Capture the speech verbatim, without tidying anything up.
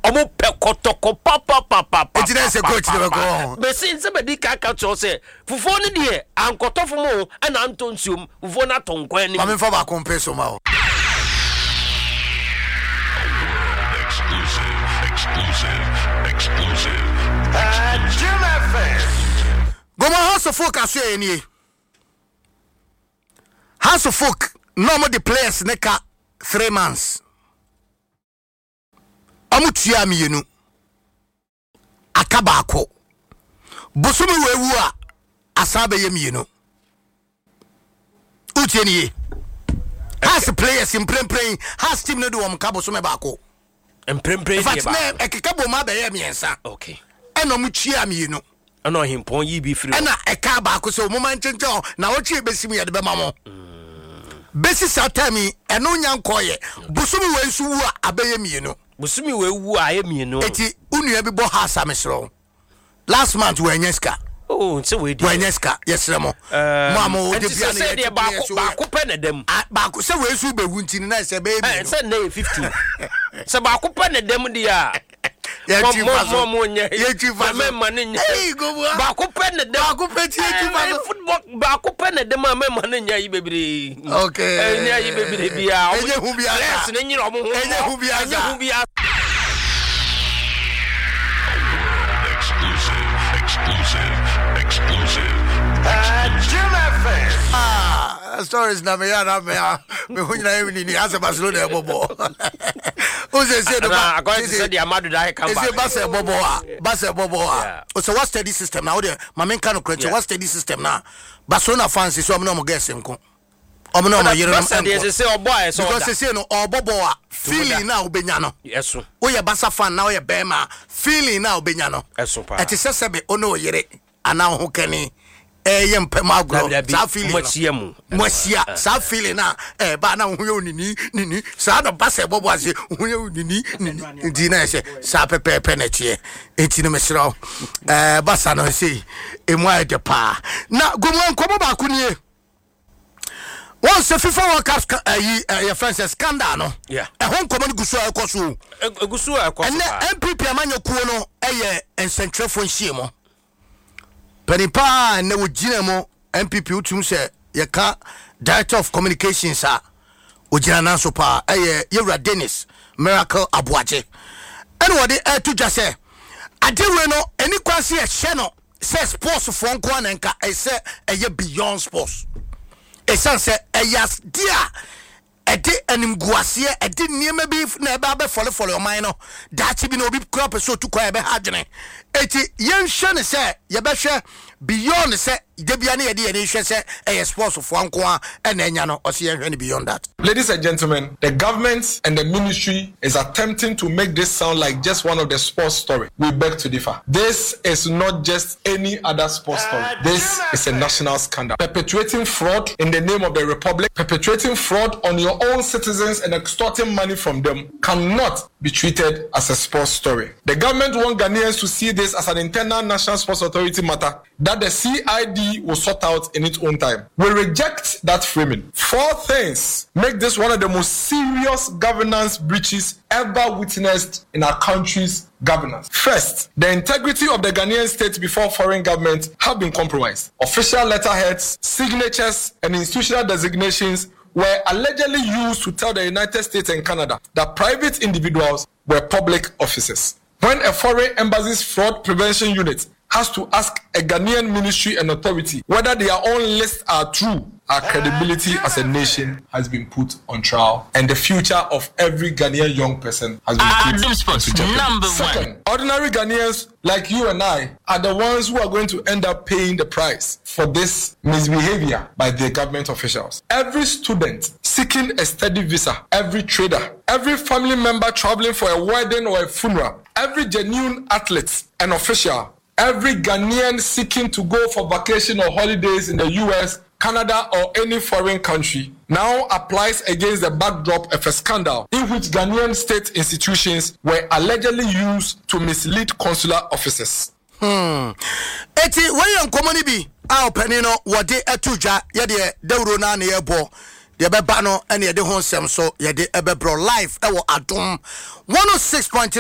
omo pe kotoko papa papa papa ejina se coach de ko be sin se be di ka ka cho se fufuo ne de ankotofo mo na anto nsuom fufuo na tonkwan ni ma me fa ba kompeso ma o exclusive exclusive uh, Jim F M Goma House of Folk aso eni House of Folk normal the players neka three months amutua mienu akabako bosumi wewu a asabe ye mienu utieni has players in prem prem has team no do am ka bosumi baako em prem prem ye ba ekeka ma be ye miensa okay eno mutua mienu eno himpon yi bi free ena eka baako so mo man chenchen na wo twi besim ye de be mamo besi satami eno nyankoye bosumi wensu wu a abeye mienu busumi we wu aye mienu eti unua bi bo ha samesro last month we nyeska oh nse we di we nyeska yesre mo mo amo de bia na ye ba ko ba ko pe na dem ba ko se we su be wu ntini na se be eh se na fifteen se ba ko pe na dem dia ya chi faso mo nya ya chi faso me ma nya ba ko pe na dem ba ko pe ti chi faso football ba ko pe na dem me ma nya yi bebre okay eh nya yi bebre bia enye hu bia yes na nyira mo enye hu bia enye hu bia exclusive exclusive uh, Jim F M ah stories na me ya na me me hu nyina yemi ni asa Barcelona e bobo o se se do ba according to the Amadu da come back se ba se bobo a ba se bobo a o se what steady system na o de ma men kan crunch what steady system na Barcelona fans so am no mo guess nko omo no mo yere no se se o boy so because se no o bobo a feeling na obenya no yes o ye Barca fan na o ye bema feeling na obenya no eso pa e ti se sebe o no yere ana ho kani eh ye mpem agro sa feeling mochia mu mochia sa feeling na eh ba na hu ye onini nini sa na Barca bobo ase hu ye onini nini di na se sa pepe pepe na tie enti no mesro eh Barca no sei e mo a de pa na gomo nkomo ba ku nie once FIFA World Cup uh, your friends scandal no yeah e hon komo ni gusu akoso gusu akoso and M P P amanyo kuo no eye encentrefo nhie mo penipa na wogina mo M P P utum se ye ka director of communications a ogina na so pa eye Yewra Dennis Miracle Abuaje ene wode e to dwa se adewe no eni kwase e hye no se sports fo nko anenka e se eye beyond sports esan se eyas dia ede animguase ede niema bi na eba be fole fole o man no dachi bi na obi kura peso tu kwa ebe hagene eti yenhwe ne se ye be hwe beyond se de bia na ye de ye hwe se eye sports fo anko a na enya no o se yenhwe ne beyond that. Ladies and gentlemen, the government and the ministry is attempting to make this sound like just one of the sports story. We beg to differ. This is not just any other sports story. This is a national scandal. Perpetuating fraud in the name of the republic, perpetuating fraud on your own citizens and extorting money from them cannot be treated as a sports story. The government wants Ghanaians to see this as an internal national sports authority matter that the C I D will sort out in its own time. We reject that framing. Four things make this one of the most serious governance breaches ever witnessed in our country's governance. First, the integrity of the Ghanaian state before foreign governments have been compromised. Official letterheads, signatures, and institutional designations were allegedly used to tell the United States and Canada that private individuals were public officers. When a foreign embassy's fraud prevention unit has to ask a Ghanaian ministry and authority whether their own lists are true, our credibility as a nation has been put on trial, and the future of every Ghanaian young person has been put into jeopardy. Number Second, one. Ordinary Ghanaians like you and I are the ones who are going to end up paying the price for this misbehavior by the government officials. Every student seeking a study visa, every trader, every family member traveling for a wedding or a funeral, every genuine athlete and official, every Ghanaian seeking to go for vacation or holidays in the U S, Canada, or any foreign country now applies against the backdrop of a scandal in which Ghanaian state institutions were allegedly used to mislead consular officers. Hmm. Eti when komoni bi a opani no wode etudwa ye de dawro na na yebo de beba no ene ye de ho nsem so ye de ebebro live e wo adom one oh six point